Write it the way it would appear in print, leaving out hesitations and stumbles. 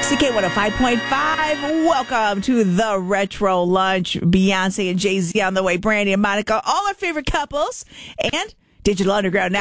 CK 105.5. Welcome to the Retro Lunch. Beyonce and Jay-Z on the way. Brandy and Monica, all our favorite couples. And Digital Underground now.